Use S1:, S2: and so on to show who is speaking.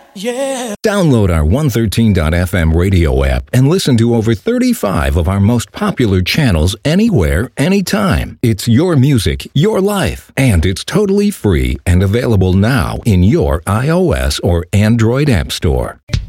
S1: Yeah.
S2: Download our 113.fm radio app and listen to over 35 of our most popular channels anywhere, anytime. It's your music, your life, and it's totally free and available now in your iOS or Android app store.